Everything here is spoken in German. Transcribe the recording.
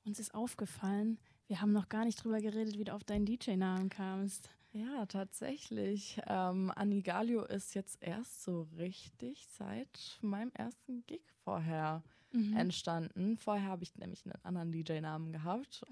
Uns ist aufgefallen, wir haben noch gar nicht drüber geredet, wie du auf deinen DJ-Namen kamst. Ja, tatsächlich. Anigalio ist jetzt erst so richtig seit meinem ersten Gig vorher entstanden. Vorher habe ich nämlich einen anderen DJ-Namen gehabt